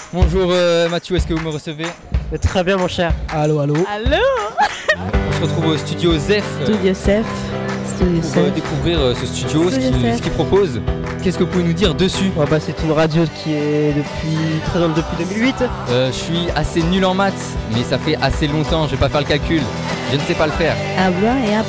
Bonjour Mathieu, est-ce que vous me recevez? Très bien mon cher. Allô. Allô. On se retrouve au studio ZEF Studio Sef. pour découvrir ce studio, ce qu'il propose. Qu'est-ce que vous pouvez nous dire dessus? C'est une radio qui est présente depuis 2008. Je suis assez nul en maths, mais ça fait assez longtemps, je vais pas faire le calcul. Je ne sais pas le faire. Habla et